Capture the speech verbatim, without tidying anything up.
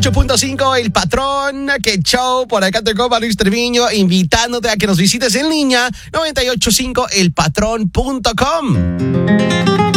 ocho punto cinco, El Patrón, que show, por acá te copa Luis Treviño, invitándote a que nos visites en línea, noventa y ocho punto cinco el patrón punto com.